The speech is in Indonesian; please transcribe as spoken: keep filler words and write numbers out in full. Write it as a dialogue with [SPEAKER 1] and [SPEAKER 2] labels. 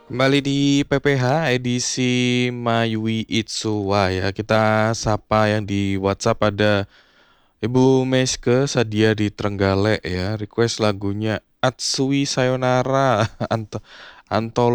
[SPEAKER 1] Kembali di P P H edisi Mayui Itsuwa ya. Kita sapa yang di WhatsApp ada Ibu Meske Sadia di Trenggalek ya. Request lagunya Atsui Sayonara Anto Antolo